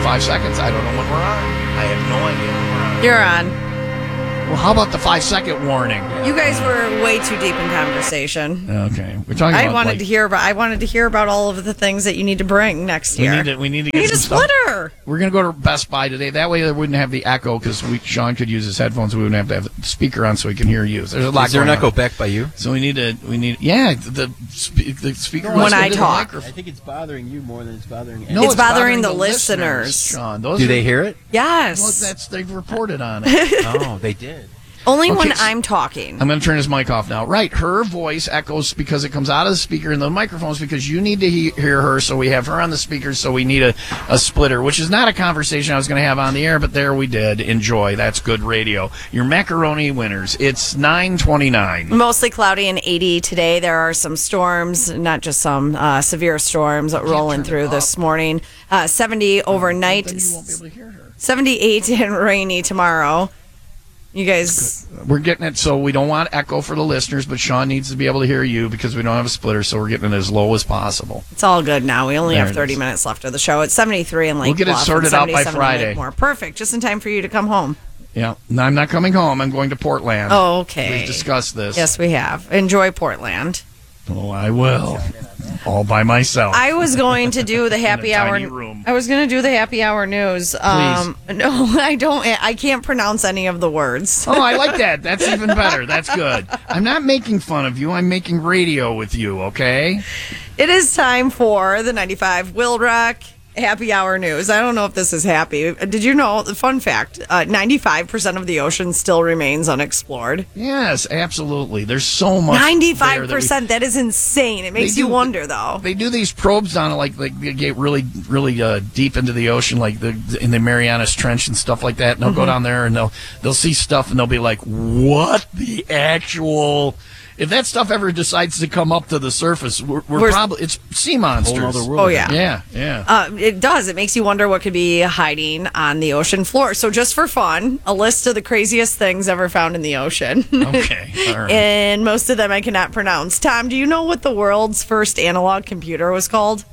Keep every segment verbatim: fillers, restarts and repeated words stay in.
five seconds. I don't know when we're on. I have no idea when we're on. You're on. Well, how about the five-second warning? You guys were way too deep in conversation. Okay, we're talking. I about, wanted like, to hear about. I wanted to hear about all of the things that you need to bring next we year. need to. We need to We get need a some stuff. splitter. We're gonna go to Best Buy today. That way, they wouldn't have the echo because we Sean could use his headphones. We wouldn't have to have the speaker on so he can hear you. There's a lot. Is there an going echo on. back by you? So we need to. We need. Yeah, the spe- the speaker. When goes I into the talk. microphone. I think it's bothering you more than it's bothering No, It's bothering the listeners, listeners. Sean. Those Do are- they hear it? Yes. Well, that's they've reported on it. Oh, they did. Only Okay, when so- I'm talking. I'm going to turn his mic off now. Right, her voice echoes because it comes out of the speaker and the microphones because you need to he- hear her, so we have her on the speakers, so we need a, a splitter, which is not a conversation I was going to have on the air, but there we did. Enjoy. That's good radio. Your macaroni winners. It's nine twenty-nine. Mostly cloudy and eighty today. There are some storms, not just some uh, severe storms rolling turn it through up. this morning. Uh, seventy overnight. Then you won't be able to hear her. seventy-eight and rainy tomorrow. You guys, We're getting it, so we don't want echo for the listeners, but Sean needs to be able to hear you because we don't have a splitter, so we're getting it as low as possible. it's all good now. We only There have it thirty is. minutes left of the show. It's seventy-three in Lake We'll get it Bluff and sorted out by seventy-seven in Friday. Lakemore. Perfect. Just in time for you to come home. Yeah, no, I'm not coming home. I'm going to Portland. Oh, okay. We've discussed this. Yes, we have. Enjoy Portland. Oh, I will. All by myself. I was going to do the happy In a hour. tiny room. I was going to do the happy hour news. Um, no, I don't. I can't pronounce any of the words. Oh, I like that. That's even better. That's good. I'm not making fun of you. I'm making radio with you, okay? It is time for the ninety-five Will Rock Happy Hour News. I don't know if this is happy. Did you know, the fun fact, uh, ninety-five percent of the ocean still remains unexplored? Yes, absolutely. There's so much. ninety-five there that we- percent. That is insane. It makes They you do- wonder, though. They do these probes on it, like they get really, really uh, deep into the ocean, like the in the Marianas Trench and stuff like that. And they'll Mm-hmm. go down there and they'll they'll see stuff and they'll be like, "What the actual?" If that stuff ever decides to come up to the surface, we're, we're, We're- probably it's sea monsters. Whole other world. Oh, yeah. Yeah, yeah. Uh, it does. It makes you wonder what could be hiding on the ocean floor. So, just for fun, a list of the craziest things ever found in the ocean. Okay, all right. And most of them I cannot pronounce. Tom, do you know what the world's first analog computer was called?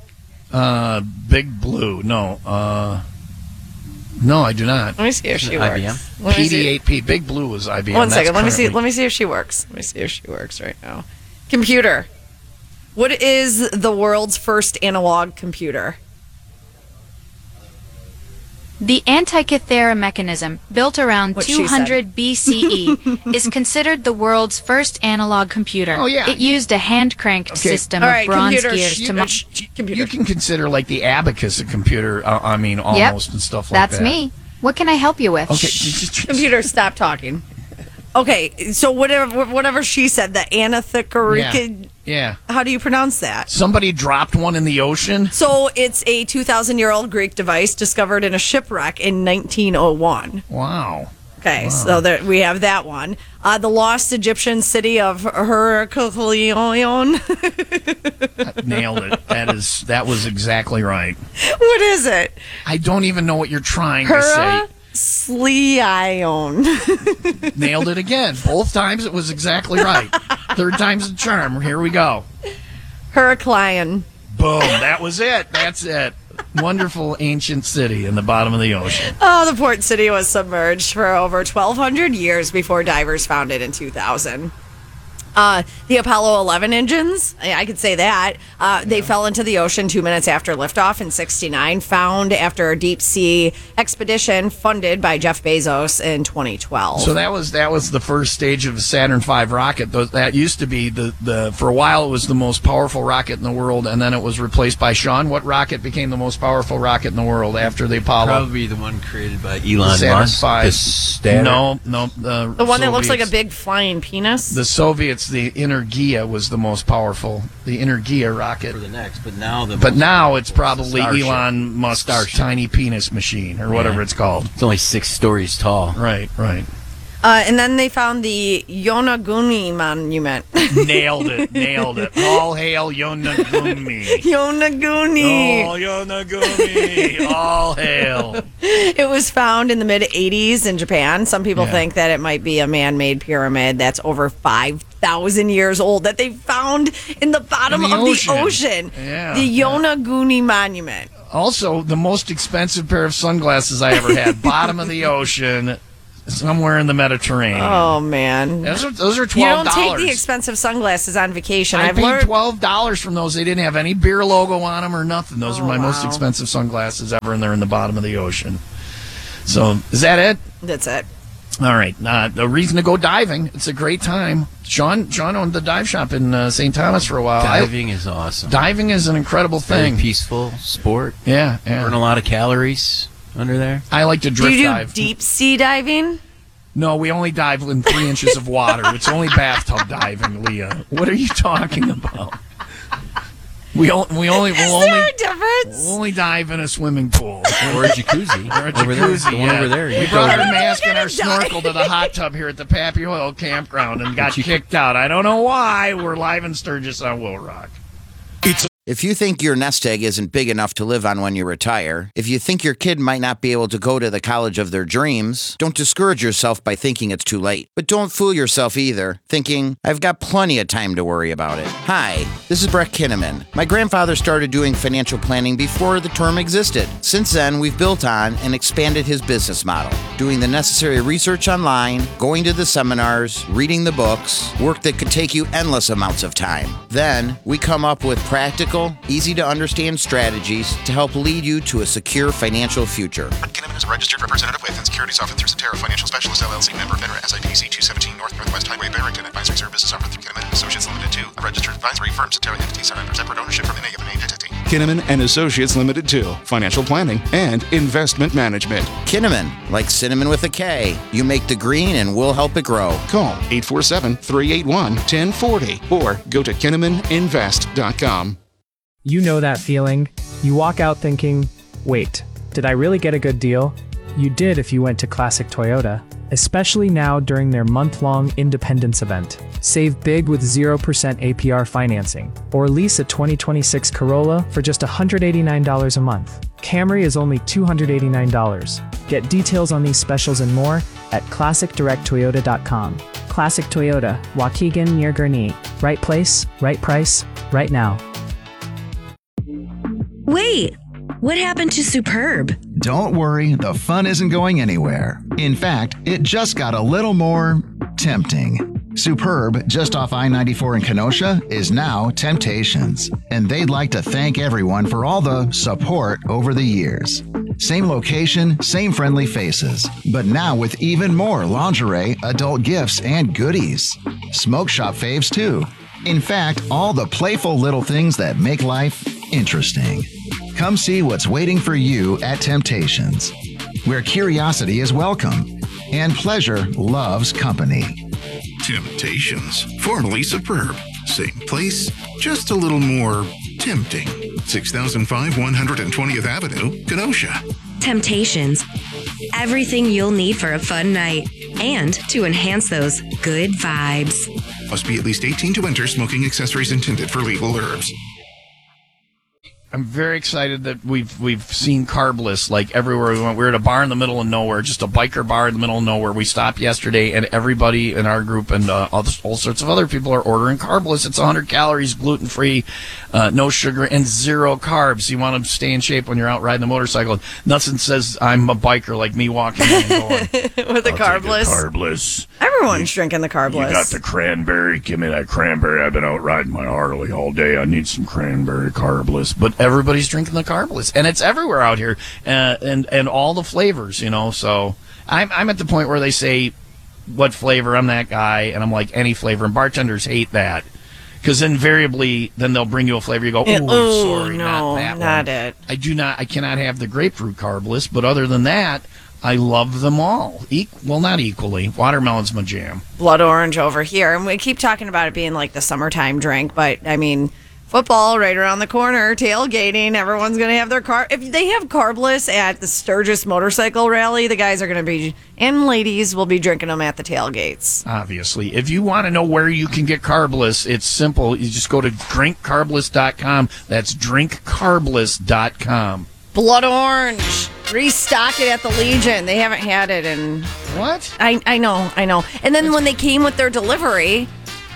Uh, Big Blue. No. Uh, no, I do not. Let me see if she I B M? works. Let me P see- D eight P. Big Blue was I B M. One That's second. Let me see. currently- Let me see if she works. Let me see if she works right now. Computer. What is the world's first analog computer? The Antikythera mechanism, built around What she two hundred B C E, is considered the world's first analog computer. Oh, yeah. It used a hand-cranked Okay. system All of right, bronze computer, gears sh- to... mo- sh- computer. You can consider like the abacus a computer. Uh, I mean, almost and stuff like That's that. me. What can I help you with? Okay. just- just- Computer, stop talking. Okay, so whatever whatever she said, the Anathicarika, Yeah. how do you pronounce that? Somebody dropped one in the ocean. So it's a two thousand year old Greek device discovered in a shipwreck in nineteen oh one. Wow. Okay, so there, we have that one. Uh, the lost Egyptian city of Heracleion. Nailed it. That is that was exactly right. What is it? I don't even know what you're trying to say. Heracleion. Nailed it again. Both times it was exactly right. Third time's the charm. Here we go. Heracleion. Boom. That was it. That's it. Wonderful ancient city in the bottom of the ocean. Oh, the port city was submerged for over twelve hundred years before divers found it in two thousand. Uh, the Apollo eleven engines, I I could say that, uh, they fell into the ocean two minutes after liftoff in sixty-nine, found after a deep sea expedition funded by Jeff Bezos in twenty twelve. So that was that was the first stage of the Saturn five rocket. Those- That used to be the, the for a while it was the most powerful rocket in the world, and then it was replaced by Sean. What rocket became the most powerful rocket in the world after the Apollo? Probably the one created by The Elon Saturn Musk. five. The Saturn- No, no. The, the one that looks like a Soviets- big flying penis? The Soviets, the Energia was the most powerful. The Energia rocket. For the next, but now the But now it's probably Starship. Elon Musk's Starship. tiny penis machine or whatever Yeah. it's called. It's only six stories tall. Right, right. Uh, and then they found the Yonaguni Monument. Nailed it, nailed it. All hail Yonaguni. Yonaguni. Oh, Yonaguni. All hail. It was found in the mid eighties in Japan. Some people Yeah. think that it might be a man-made pyramid that's over five thousand years old that they found in the bottom In the of ocean. the ocean. Yeah, the yeah. Yonaguni Monument. Also, the most expensive pair of sunglasses I ever had. Bottom of the ocean, somewhere in the Mediterranean. Oh, man. Those are, those are You twelve don't dollars. take the expensive sunglasses on vacation. I I've paid learned. twelve dollars from those. They didn't have any beer logo on them or nothing. Those Oh, are my most wow. expensive sunglasses ever, and they're in the bottom of the ocean. So, is that it? That's it. All right. Uh, the reason to go diving. It's a great time. Sean Sean owned the dive shop in uh, Saint Thomas for a while. I- Diving is awesome. diving is an incredible Very thing. peaceful sport. Yeah, Burn a yeah. lot of calories under there. I like to Do drift you do dive. deep sea diving? No, we only dive in three inches of water. It's only bathtub diving, Leah. What are you talking about? We only we only we'll Is there only a difference? we'll only dive in a swimming pool Or a jacuzzi. or a Over there. jacuzzi. The one yeah. over there. We You brought go- our mask and our You're gonna snorkel to the hot tub here at the Pappy Oil campground and got kicked out. I don't know why. We're live in Sturgis on Will Rock. If you think your nest egg isn't big enough to live on when you retire, if you think your kid might not be able to go to the college of their dreams, don't discourage yourself by thinking it's too late. But don't fool yourself either, thinking, I've got plenty of time to worry about it. Hi, this is Brett Kinnaman. My grandfather started doing financial planning before the term existed. Since then, we've built on and expanded his business model, doing the necessary research online, going to the seminars, reading the books, work that could take you endless amounts of time. Then, we come up with practical, easy to understand strategies to help lead you to a secure financial future. Brett Kinnaman is a registered representative with and securities offered through Cetera Financial Specialist L L C, member FINRA S I P C two seventeen North Northwest Highway, Barrington. Advisory services offered through Kinnaman and Associates Limited two, a registered advisory firm. Cetera entities are under separate ownership from any of the named entity. Kinnaman and Associates Limited two, financial planning and investment management. Kinnaman, like cinnamon with a K. You make the green and we'll help it grow. Call eight four seven, three eight one, one zero four zero or go to kinnaman invest dot com. You know that feeling. You walk out thinking, wait, did I really get a good deal? You did if you went to Classic Toyota, especially now during their month-long Independence event. Save big with zero percent A P R financing, or lease a twenty twenty-six Corolla for just one hundred eighty-nine dollars a month. Camry is only two hundred eighty-nine dollars. Get details on these specials and more at classic direct toyota dot com. Classic Toyota, Waukegan near Gurnee. Right place, right price, right now. Wait, what happened to Superb? Don't worry, the fun isn't going anywhere. In fact, it just got a little more tempting. Superb, just off I ninety-four in Kenosha, is now Temptations, and they'd like to thank everyone for all the support over the years. Same location, same friendly faces, but now with even more lingerie, adult gifts, and goodies. Smoke shop faves too. In fact, all the playful little things that make life interesting. Come see what's waiting for you at Temptations, where curiosity is welcome and pleasure loves company. Temptations, formerly Superb. Same place, just a little more tempting. six thousand five, one hundred twentieth Avenue, Kenosha. Temptations. Everything you'll need for a fun night and to enhance those good vibes. Must be at least eighteen to enter. Smoking accessories intended for legal herbs. I'm very excited that we've we've seen carbless like everywhere we went. We were at a bar in the middle of nowhere, just a biker bar in the middle of nowhere. We stopped yesterday, and everybody in our group and uh, all, this, all sorts of other people are ordering carbless. It's one hundred calories, gluten free, uh, no sugar, and zero carbs. You want to stay in shape when you're out riding the motorcycle. Nothing says I'm a biker like me walking in and going With the "I'll take a carbless. carbless. Everyone's drinking the carbless. You got the cranberry. Give me that cranberry. I've been out riding my Harley all day. I need some cranberry carbless. But everybody's drinking the carbless, and it's everywhere out here, uh, and and all the flavors, you know. So I'm I'm at the point where they say, "What flavor?" I'm that guy, and I'm like any flavor. And bartenders hate that because invariably, then they'll bring you a flavor. You go, Yeah, "Oh, ooh, sorry, no, not that not one." it. I do not. I cannot have the grapefruit carbless. But other than that, I love them all. E- well, not equally. Watermelon's my jam. Blood orange over here. And we keep talking about it being like the summertime drink, but I mean, football right around the corner, tailgating, everyone's going to have their car. If they have carbless at the Sturgis Motorcycle Rally, the guys are going to be, and ladies will be drinking them at the tailgates. Obviously. If you want to know where you can get carbless, it's simple. You just go to drink carbless dot com. That's drink carbless dot com. Blood orange. Restock it at the Legion. They haven't had it in... What? I, I know, I know. And then when they came with their delivery...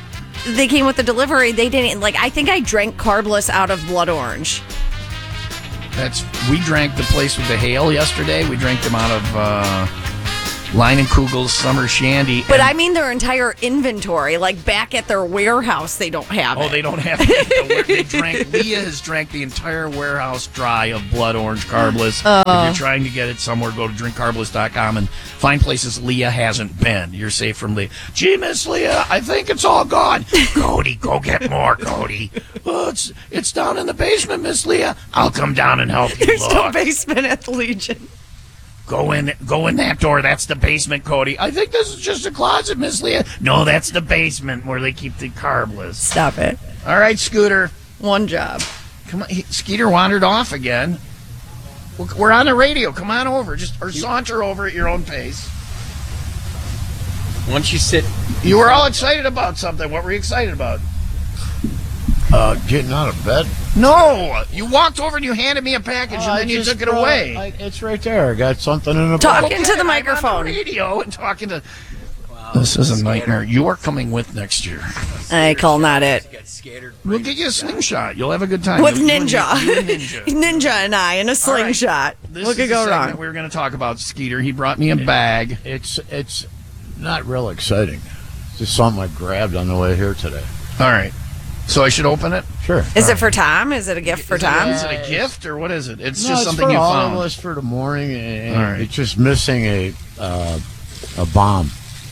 they came with the delivery. They didn't like. I think I drank carbless out of Blood Orange. That's we drank the place with the hail yesterday. We drank them out of uh, Leinenkugel's Summer Shandy. But and- I mean their entire inventory, like back at their warehouse, they don't have Oh, it. they don't have it. They drank. Leah has drank the entire warehouse dry of Blood Orange Carbless. Uh. If you're trying to get it somewhere, go to drink carbless dot com and find places Leah hasn't been. You're safe from Leah. Gee, Miss Leah, I think it's all gone. Cody, go get more, Cody. Oh, it's it's down in the basement, Miss Leah. I'll come down and help you. There's look. no basement at the Legion. Go in, go in that door. That's the basement, Cody. I think this is just a closet, Miss Leah. No, that's the basement where they keep the carbless. Stop it. All right, Scooter. One job. Come on, he, Skeeter wandered off again. We're, we're on the radio. Come on over, just or saunter over at your own pace. Once you sit, You were all excited about something. What were you excited about? Uh, getting out of bed. No, you walked over and you handed me a package, Oh, and I then you just took it brought- away. I, it's right there. I got something in the Talking box. to the I'm microphone. on the radio and talking to. This is a nightmare. You are coming with next year. I call not it. We'll get you a slingshot. You'll have a good time. With You- you and- Ninja. you and Ninja. Ninja and I in a All right. slingshot. This What is could the go segment wrong? we were going to talk about Skeeter. He brought me a bag. It's it's not real exciting. It's just something I grabbed on the way here today. All right. So I should open it? Sure. Is it for Tom? Is it a gift for Is it- Tom? Is it a gift or what is it? It's No, just it's something for you all found. of us for the morning, and All right. it's just missing a uh, a bomb.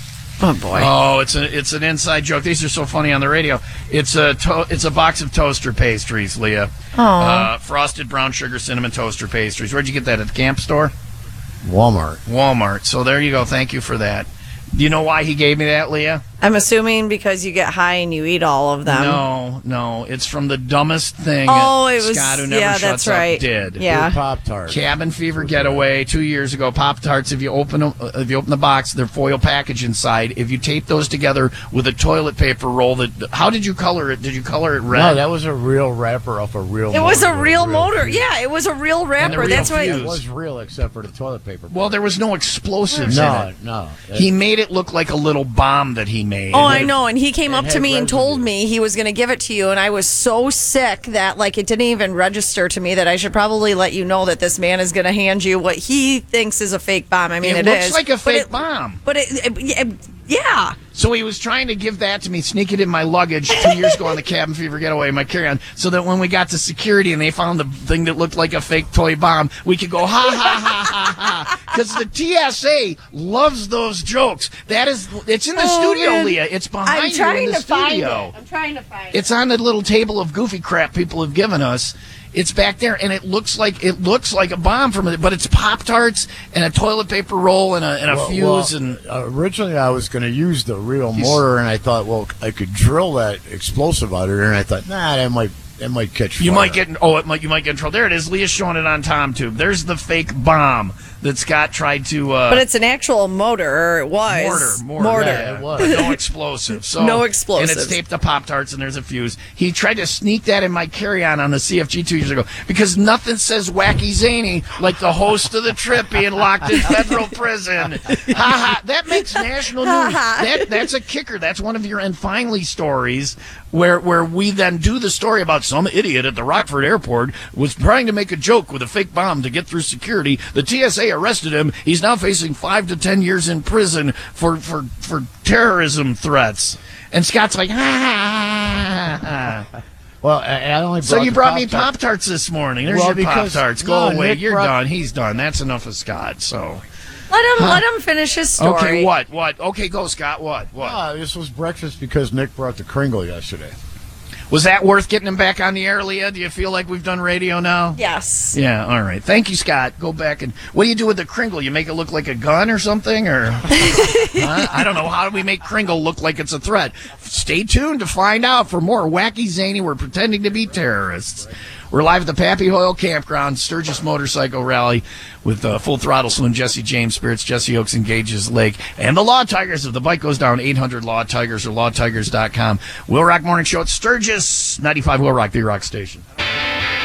Oh boy. Oh, it's a it's an inside joke. These are so funny on the radio. It's a to- it's a box of toaster pastries, Leah. Uh, frosted brown sugar cinnamon toaster pastries. Where'd you get that? At the camp store? Walmart. Walmart. So there you go. Thank you for that. Do you know why he gave me that, Leah? I'm assuming because you get high and you eat all of them. No, no. It's from the dumbest thing Oh, it was. Scott, who never yeah, shuts that's up, right. did. Yeah. Pop Tart. Cabin Fever Getaway two years ago. Pop Tarts. If you open them, uh, if you open the box, they're foil package inside. If you tape those together with a toilet paper roll, that how did you color it? Did you color it red? No, that was a real wrapper off a real. It was a motor, real real motor. fuse. Yeah, it was a real wrapper. real That's why. fuse. It was real, except for the toilet paper. Well, there was no explosives in no, it. no. He made it look like a little bomb that he made. Oh, And I it- know. And he came it up to had me and residue. told me he was going to give it to you. And I was so sick that, like, it didn't even register to me that I should probably let you know that this man is going to hand you what he thinks is a fake bomb. I mean, It it looks is, like a but fake it- bomb. But it, it, it- yeah. So he was trying to give that to me, sneak it in my luggage two years ago on the Cabin Fever Getaway, my carry-on, so that when we got to security and they found the thing that looked like a fake toy bomb, we could go, ha, ha, ha, ha, ha. Because the T S A loves those jokes. That is, it's in the Oh, studio, man. Leah. It's behind I'm you trying in the to find studio. it. I'm trying to find it. It's on the little table of goofy crap people have given us. It's back there, and it looks like it looks like a bomb from it, but it's Pop Tarts and a toilet paper roll and a, and a Well, fuse. well, and uh, originally I was going to use the real He's- mortar, and I thought, well, I could drill that explosive out of there, and I thought, nah, that might that might catch fire. you might get in, oh, it might you might get in trouble. There it is. Leah's showing it on TomTube. There's the fake bomb that Scott tried to. Uh, But it's an actual motor, or it was. Mortar, mortar, yeah, it was. but no explosive. So No And explosives. it's taped to Pop Tarts, and there's a fuse. He tried to sneak that in my carry-on on the C F G two years ago because nothing says wacky zany like the host of the trip being locked in federal prison. Ha ha! That makes national news. That that's a kicker. That's one of your and finally stories where where we then do the story about some idiot at the Rockford airport was trying to make a joke with a fake bomb to get through security. The T S A arrested him. He's now facing five to ten years in prison for for for terrorism threats. And Scott's like, ha ha ha ha. Well, I, I only. So brought you the brought me Pop-Tart. Pop Tarts this morning. There's Well, your Pop because- Tarts. Go no, away. Nick You're brought- done. He's done. That's enough of Scott. So Let him let him finish his story. okay, what what? Okay, go Scott. What what? Ah, this was breakfast because Nick brought the Kringle yesterday. Was that worth getting him back on the air, Leah? Do you feel like we've done radio now? Yes. Yeah, all right. Thank you, Scott. Go back and what do you do with the Kringle? You make it look like a gun or something, or Huh? I don't know. How do we make Kringle look like it's a threat? Stay tuned to find out. For more wacky zany, we're pretending to be terrorists. We're live at the Pappy Hoyle Campground, Sturgis Motorcycle Rally with uh, Full Throttle Saloon, Jesse James Spirits, Jesse Oaks Engages Lake, and the Law Tigers. If the bike goes down, eight hundred Law Tigers or law tigers dot com. Will Rock Morning Show at Sturgis, ninety-five Will Rock, the Rock Station.